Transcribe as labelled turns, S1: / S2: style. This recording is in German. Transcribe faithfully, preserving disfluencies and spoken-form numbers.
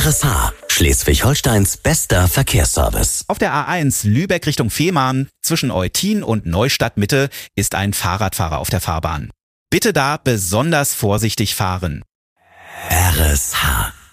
S1: R S H, Schleswig-Holsteins bester Verkehrsservice.
S2: Auf der A eins Lübeck Richtung Fehmarn zwischen Eutin und Neustadt Mitte ist ein Fahrradfahrer auf der Fahrbahn. Bitte da besonders vorsichtig fahren.
S1: R S H